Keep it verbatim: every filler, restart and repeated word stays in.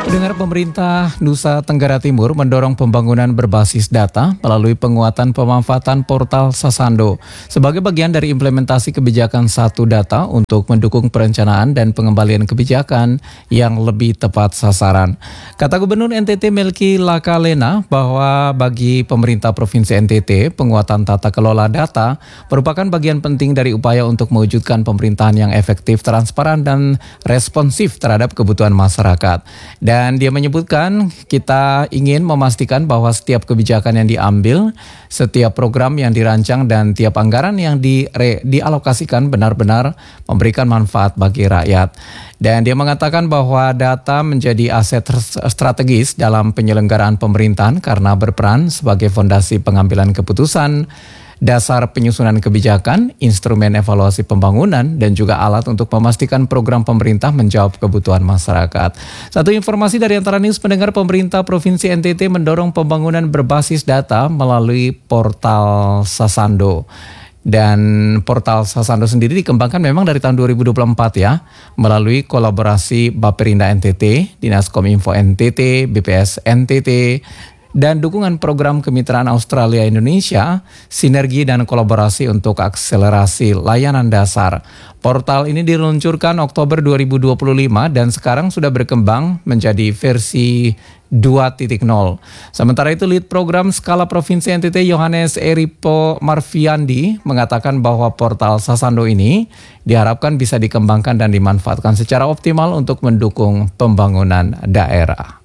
Pendengar, pemerintah Nusa Tenggara Timur mendorong pembangunan berbasis data melalui penguatan pemanfaatan portal Sasando sebagai bagian dari implementasi kebijakan Satu Data untuk mendukung perencanaan dan pengembalian kebijakan yang lebih tepat sasaran. Kata Gubernur N T T Melki Lakalena bahwa bagi pemerintah Provinsi N T T, penguatan tata kelola data merupakan bagian penting dari upaya untuk mewujudkan pemerintahan yang efektif, transparan, dan responsif terhadap kebutuhan masyarakat. Dan Dan dia menyebutkan kita ingin memastikan bahwa setiap kebijakan yang diambil, setiap program yang dirancang dan tiap anggaran yang dire, dialokasikan benar-benar memberikan manfaat bagi rakyat. Dan dia mengatakan bahwa data menjadi aset strategis dalam penyelenggaraan pemerintahan karena berperan sebagai fondasi pengambilan keputusan, dasar penyusunan kebijakan, instrumen evaluasi pembangunan, dan juga alat untuk memastikan program pemerintah menjawab kebutuhan masyarakat. Satu informasi dari Antara News, pendengar, pemerintah Provinsi N T T mendorong pembangunan berbasis data melalui portal Sasando. Dan portal Sasando sendiri dikembangkan memang dari tahun dua ribu dua puluh empat ya, melalui kolaborasi Baperinda N T T, Dinas Kominfo N T T, B P S N T T, dan dukungan program kemitraan Australia Indonesia, sinergi dan kolaborasi untuk akselerasi layanan dasar. Portal ini diluncurkan Oktober dua ribu dua puluh lima dan sekarang sudah berkembang menjadi versi dua titik nol. Sementara itu, Lead Program Skala Provinsi N T T Yohanes Eripo Marviandi mengatakan bahwa portal Sasando ini diharapkan bisa dikembangkan dan dimanfaatkan secara optimal untuk mendukung pembangunan daerah.